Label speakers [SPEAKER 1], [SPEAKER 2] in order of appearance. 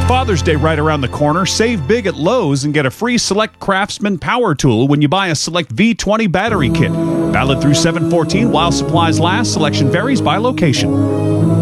[SPEAKER 1] Father's Day right around the corner. Save big at Lowe's and get a free Select Craftsman power tool when you buy a Select V20 battery kit. Valid through 7/14 while supplies last. Selection varies by location.